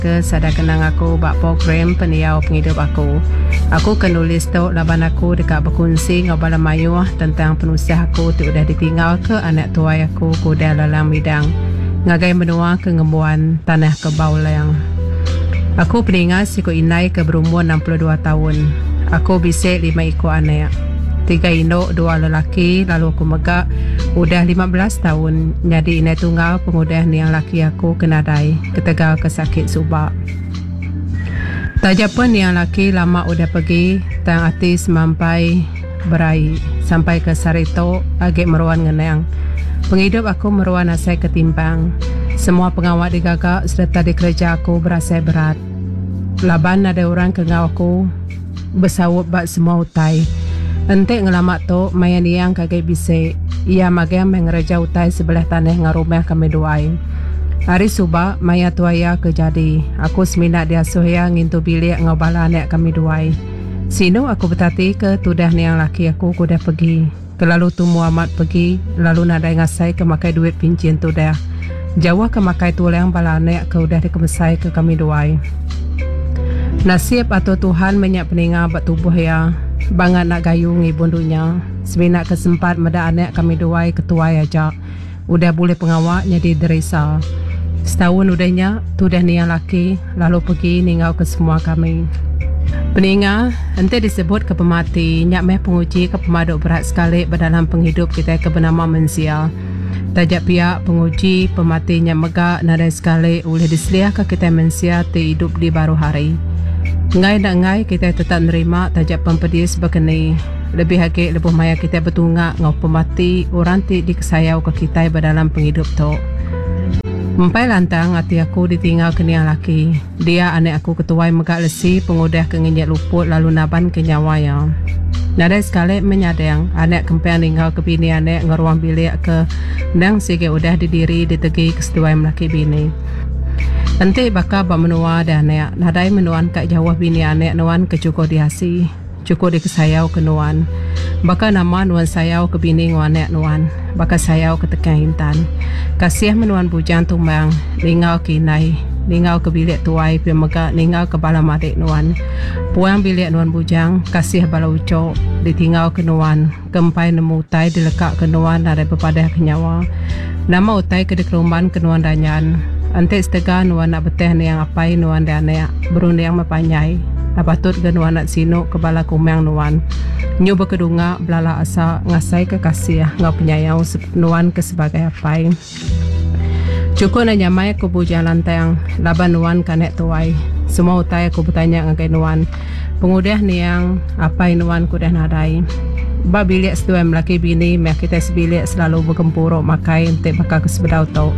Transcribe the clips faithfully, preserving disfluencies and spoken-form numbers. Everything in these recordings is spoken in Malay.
ke sada kenang aku bak program peniau penghidup aku. Aku kan nulis tu laban aku dekat berkongsi ngobala mayuh tentang penusah aku tu udah ditinggal ke anak tuai aku kuda dalam bidang ngagai menua ke ngembuan tanah ke Baulang. Aku peringat siku inai ke berumur enam puluh dua tahun. Aku bisik lima ikut anak. Tiga induk, dua lelaki, lalu aku megak udah lima belas tahun. Jadi inai tunggal pengudah ni yang laki aku kena dai ketegal kesakit subak. Tajapun yang laki lama udah pergi tang artis sampai berai sampai ke Sarito agak meruan ngenang. Penghidup aku meruan asai ketimbang. Semua pengawal digagak serta di kerja aku berasa berat. Laban ada orang kengau aku bersawut bak semua utai. Entek ngelamak tu maya niang kagai bisik. Ia magam mengereja utai sebelah tanah ngarumah kami duai. Hari subak maya tuaya kejadi. Aku seminat dia suhya ngintu bilik ngobala anak kami duai. Sino aku bertati ke tudah niang laki aku kuda pergi. Kelalu tu Muhammad pergi. Lalu nadai ngasai ke makai duit pincin tu dah. Jawa ke makai tulang bala anak ke udah dikemesai ke kami duai. Nasib atau Tuhan menyak peninga bat tubuh ya. Bangat nak gayu ngibun dunia. Seminat kesempat meda anak kami duai ketua ajak. Udah boleh pengawak jadi derisa. Setahun udahnya tu dah niang laki lalu pergi ningau ke semua kami. Peninga ente disebut ke pemati nyak meh penguji ke pemaduk berat sekali berdalam penghidup kita ke bernama manusia. Tajak pihak penguji pemati nyak megak nadai sekali boleh diseliah ke kita manusia ti hidup di baru hari. Ngai nak ngai kita tetap nerima tajak pempedis berkeni. Lebih hakik lebih maya kita bertunggak ngau pemati orang ti dikesayau ke kita berdalam penghidup tu. Mempai lantang hati aku ditinggal ke niang laki. Dia anak aku ketuai megak lesi pengudah ke ngenyat luput lalu naban ke nyawanya. Nadai sekali menyadang anak kempiang ninggal ke bini anak ngeruang bilik ke nang sige udah didiri ditegi kesetuai melaki bini. Nanti bakal bak menua dan anak nadai menuan kat jawah bini anak nuan ke cukup diasi. Cukup dikesayau ke nuan. Bakal nama nuan sayau ke bini nguan anak nuan. Bakal sayau ke tekan hintan. Kasih menuan bujang tumbang ninggal kinai. Ninggal ke bilik tuai pi megak ninggal ke bala madik nuan. Puang bilik nuan bujang kasih bala ucok ditinggal ke nuan. Kempai nemu utai dilekak ke nuan dari berpadah ke nyawa. Nama utai ke dikerumban ke nuan danyan. Antek setega nuan nak beteh ni yang apai nuan dan anak berundi yang mepanyai. Napatut ke nuan nak sino ke bala kumang nuan. Nyu berkedunga belala asa ngasai ke kasih ngau penyayau nuan ke sebagai apai. Cukup nak nyamai aku bujang lantang laban nuan kanek tuai. Semua utai aku bertanya ngagai nuan. Pengudah ni yang apai nuan ku dah nadai. Ba bilik setuai melaki bini mek kita sebilik selalu bergempuruk makai entek bakal kesebedau tau.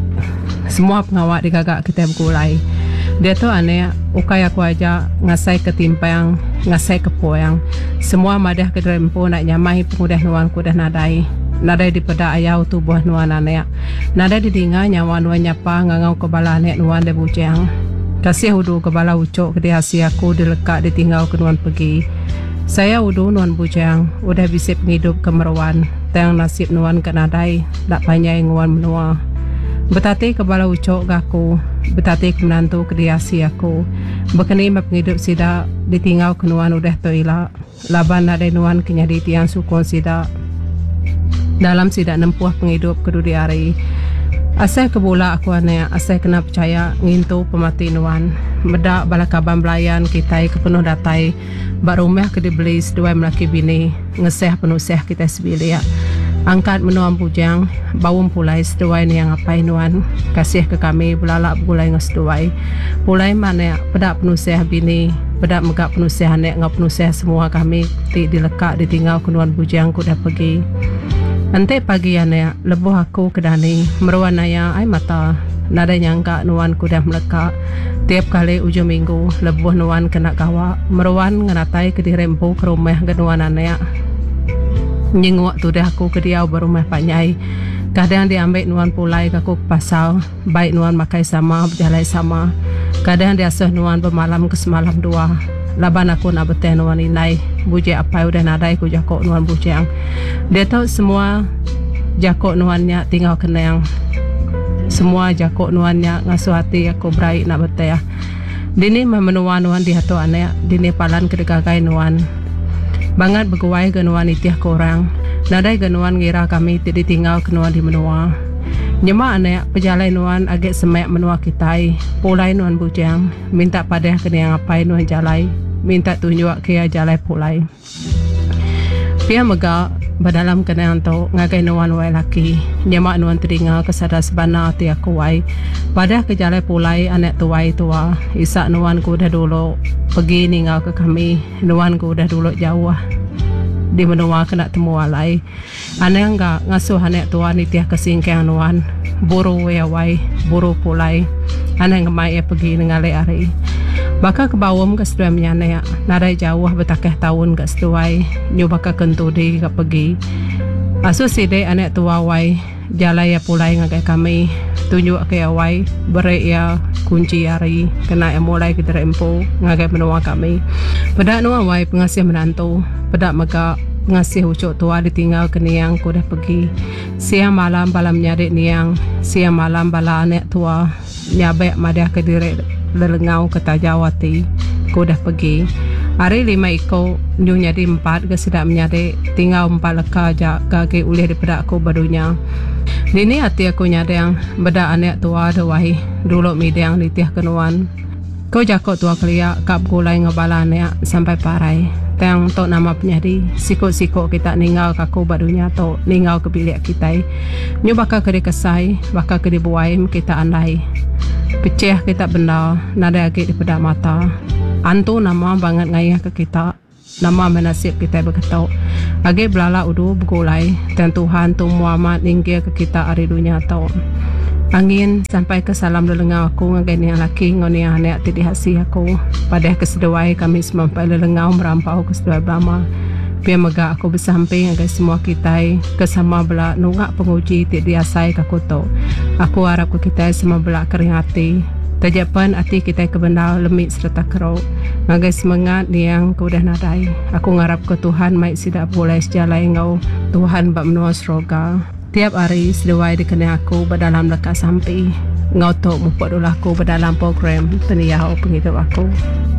Semua pengawak digagak kita bergulai. Dia tu aneh ukai aku aja ngasai ketimpang ngasai kepoyang. Semua madah ke drempo nak nyamai pengudah nuan ku dah nadai. Nadai di peda ayau tu buah nuan anek. Nadai di dinga nyawa nuan nyapa ngangau ke bala anek nuan de bujang. Kasih udu ke bala ucok ke diasi aku dilekak ditinggal ke nuan pergi. Saya udu nuan bujang udah bisip ngidup ke meruan. Tang nasib nuan ke nadai tak panyai nguan menua. Betati ke bala ucok gaku. Betati ke menantu ke diasi aku. Bekeni map ngidup sida ditinggal ke nuan udah toila. Laban nadai nuan kenyadi tiang sukun sida. Dalam sidak nempuh penghidup kedudi hari. Asal kebola aku anak, asal kena percaya ngintu pemati nuan. Bedak bala kaban belayan kita ke penuh datai. Bak rumah ke dibeli sedua melaki bini. Ngeseh penuh seh kita sebilik. Angkat menuan bujang, bawum pulai sedua ni yang apai nuan. Kasih ke kami belalak bulai ngeseduai. Pulai mana bedak penuh seh bini. Bedak megak penuh seh anak ngau penuh seh semua kami. Ti dilekak ditinggal ke nuan bujang ku dah pergi. Nanti pagi anak lebuh aku ke dani meruan naya ai mata nada nyangka nuan ku dah melekak tiap kali ujung minggu lebuh nuan kena kawa meruan nganatai ke dirempu ke rumah ke nuan anak nyenguk tu dah aku ke dia berumah pak nyai kadang diambil nuan pulai ke aku ke pasal baik nuan makai sama berjalan sama kadang dia asuh nuan bermalam ke semalam dua laban aku nak beteh nuan inai buje apa udah nadai ku jakok nuan bujang dia tahu semua jakok nuannya tinggal kenang semua jakok nuannya ngasuh hati aku berai nak betai. Dini memenuan nuan di hatu anak, dini palan kedegagai nuan. Bangat berguai ke nuan itiah korang. Nadai ke nuan ngira kami tidak tinggal ke nuan di menua. Nyema anak pejalai nuan agak semek menua kitai. Pulai nuan bujang, minta padah kena yang apai nuan jalai. Minta tunjuk ke jalai pulai. Pia mega berdalam kena yang tu ngagai nuan wai laki. Nyema nuan teringal kesadar sebana hati aku wai. Padah ke jalai pulai anak tuai tua. Isak nuan ku dah dulu pergi ninggal ke kami. Nuan ku dah dulu jauh di menua kena temu alai. Anak enggak ngasuh anak tua ni tiah kesingkang nuan. Buru ya wai, buru pulai. Anak ngemai ya pergi ningali hari. Baka ke bawam ke setuai menyana nadai jauh betakeh tahun ke setuai nyu baka kentudi ke pergi asu side anak tua wai jalai ya pulai ngagai kami tunjuk ke wai beri ya kunci hari kena ya mulai kita rempo ngagai menua kami pada nuan wai pengasih menantu pada mega pengasih ucuk tua ditinggal ke niang ku dah pergi siang malam balam nyadik niang siang malam bala anak tua nyabek madah ke diri lelengau kata Jawati ku dah pergi hari lima iko nyu nyadi empat ke sedap menyadi tinggal empat leka aja gage ulih daripada aku barunya dini hati aku nyadang beda anak tua doahi dulu midang litiah kenuan kau jakok tua kelia kap gulai ngebala anak sampai parai tang tok nama penyadi sikok-sikok kita ninggal kaku barunya tok ninggal ke bilik kita nyu bakal ke kesai bakal ke dibuai kita andai pecah kita benda nada agak daripada mata antu nama banget ngayah ke kita nama menasib kita berketok agak belala udu bergulai dan Tuhan tu Muhammad ninggir ke kita hari dunia tau angin sampai ke salam lelengau aku ngagai ni laki ngoni anak tidi hasi aku pada keseduai kami semampai lelengau merampau keseduai bama biar mega aku bersamping agar semua kita kesama belak nungak penguji tidi asai kaku to aku harap ke kita semua belak kering hati tajapan hati kita ke benda lemik serta kerau ngagai semangat ni yang kau dah nadai aku ngarap ke Tuhan maik sidak boleh sejalai ngau Tuhan bak menua seroga tiap hari seduai dikena aku berdalam lekat sampai ngau tok mupot dulu aku berdalam program peniyau penghidup aku.